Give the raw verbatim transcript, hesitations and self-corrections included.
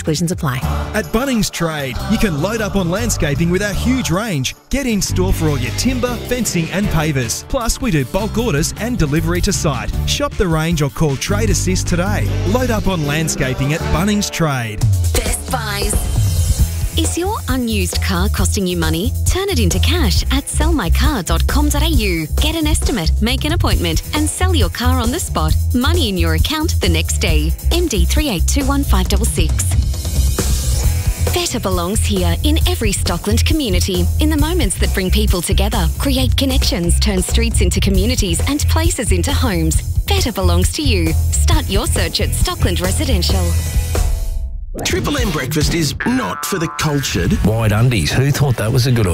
exclusions apply. At Bunnings Trade, you can load up on landscaping with our huge range. Get in store for all your timber, fencing and pavers. Plus, we do bulk orders and delivery to site. Shop the range or call Trade Assist today. Load up on landscaping at Bunnings Trade. Best Buys. Is your unused car costing you money? Turn it into cash at sell my car dot com dot a u. Get an estimate, make an appointment and sell your car on the spot. Money in your account the next day. M D three eight two one five six six. Better belongs here in every Stockland community. In the moments that bring people together, create connections, turn streets into communities and places into homes. Better belongs to you. Start your search at Stockland Residential. Triple M breakfast is not for the cultured. Wide undies, who thought that was a good